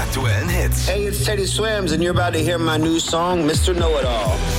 aktuellen Hits. Hey, it's Teddy Swims and you're about to hear my new song, Mr. Know-It-All.